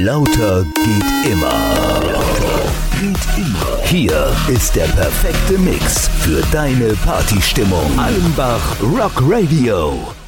Lauter geht immer. Hier ist der perfekte Mix für deine Partystimmung. Allenbach Rock Radio.